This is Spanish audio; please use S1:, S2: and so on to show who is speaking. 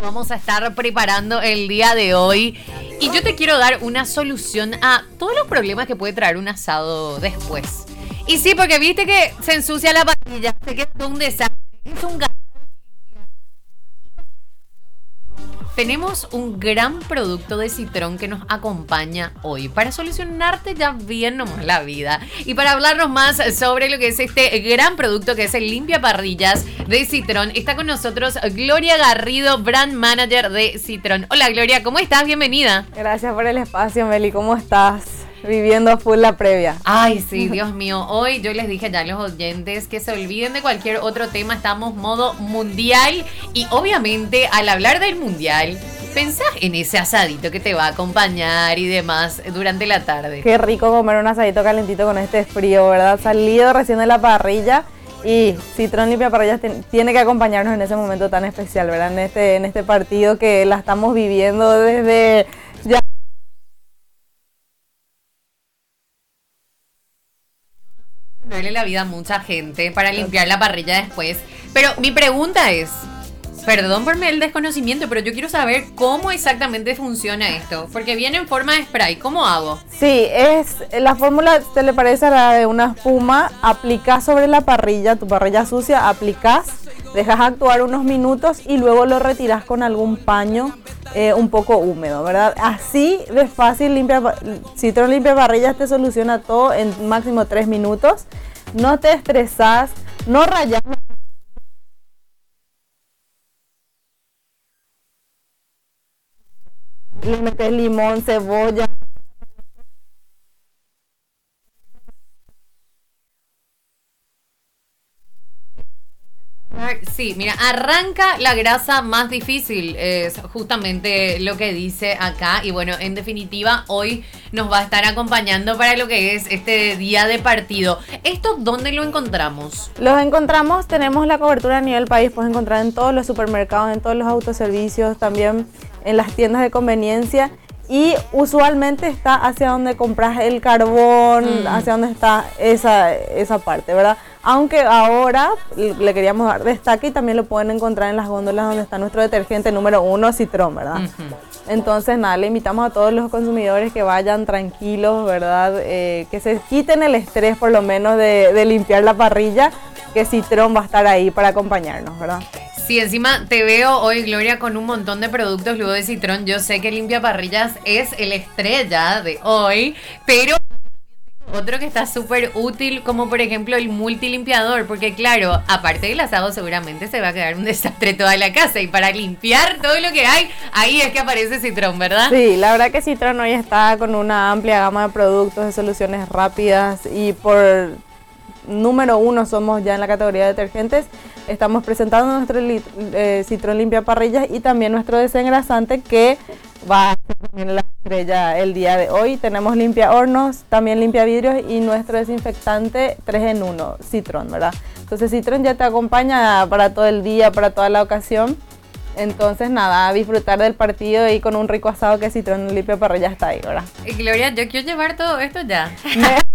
S1: vamos a estar preparando el día de hoy. Y yo te quiero dar una solución a todos los problemas que puede traer un asado después. Y sí, porque viste que se ensucia la parrilla, se queda todo un desastre. Es un gasto. Tenemos un gran producto de Citrón que nos acompaña hoy para solucionarte ya bien nomás la vida. Y para hablarnos más sobre lo que es este gran producto que es el limpiaparrillas de Citrón, está con nosotros Gloria Garrido, Brand Manager de Citrón. Hola Gloria, ¿cómo estás? Bienvenida.
S2: Gracias por el espacio, Meli. ¿Cómo estás? Viviendo full la previa.
S1: Ay, sí, Dios mío. Hoy yo les dije ya a los oyentes que se olviden de cualquier otro tema. Estamos modo mundial. Y obviamente, al hablar del mundial, pensás en ese asadito que te va a acompañar y demás durante la tarde.
S2: Qué rico comer un asadito calentito con este frío, ¿verdad? Salido recién de la parrilla. Y Citrón Limpiaparrillas tiene que acompañarnos en ese momento tan especial, ¿verdad? En este partido que la estamos viviendo desde ya.
S1: Darle la vida a mucha gente para limpiar la parrilla después. Pero mi pregunta es, perdón por el desconocimiento, pero yo quiero saber cómo exactamente funciona esto. Porque viene en forma de spray, ¿cómo hago?
S2: Sí, la fórmula se le parece a la de una espuma. Aplicás sobre la parrilla, tu parrilla sucia, aplicás, dejas actuar unos minutos y luego lo retirás con algún paño un poco húmedo, ¿verdad? Así de fácil, Citrón Limpiaparrillas te soluciona todo en máximo 3 minutos. No te estresás, no rayas. Le metes limón, cebolla.
S1: Sí, mira, arranca la grasa más difícil, es justamente lo que dice acá. Y bueno, en definitiva, hoy nos va a estar acompañando para lo que es este día de partido. ¿Esto dónde lo encontramos?
S2: Los encontramos, tenemos la cobertura a nivel país, puedes encontrar en todos los supermercados, en todos los autoservicios, también en las tiendas de conveniencia. Y usualmente está hacia donde compras el carbón, hacia donde está esa parte, ¿verdad? Aunque ahora le queríamos dar destaque y también lo pueden encontrar en las góndolas donde está nuestro detergente número 1, Citrón, ¿verdad? Entonces, nada, le invitamos a todos los consumidores que vayan tranquilos, ¿verdad? Que se quiten el estrés por lo menos de limpiar la parrilla, que Citrón va a estar ahí para acompañarnos, ¿verdad?
S1: Sí, encima te veo hoy, Gloria, con un montón de productos luego de Citrón. Yo sé que Limpiaparrillas es el estrella de hoy, pero otro que está súper útil, como por ejemplo el multilimpiador, porque claro, aparte del asado seguramente se va a quedar un desastre toda la casa, y para limpiar todo lo que hay, ahí es que aparece Citrón, ¿verdad?
S2: Sí, la verdad que Citrón hoy está con una amplia gama de productos, de soluciones rápidas, y por número 1 somos ya en la categoría de detergentes. Estamos presentando nuestro Citrón Limpiaparrillas y también nuestro desengrasante, que va a ser también la estrella el día de hoy. Tenemos limpia hornos, también limpia vidrios y nuestro desinfectante 3 en 1, Citrón, ¿verdad? Entonces Citrón ya te acompaña para todo el día, para toda la ocasión. Entonces nada, a disfrutar del partido y con un rico asado que Citrón Limpiaparrillas está ahí, ¿verdad?
S1: Gloria, yo quiero llevar todo esto ya.